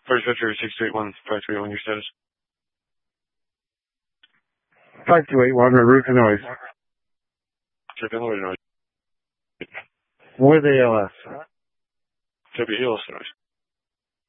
First Victor 6281, 5281, your status. 5281, route Illinois. Check Illinois. With ALS. Check ALS, Illinois.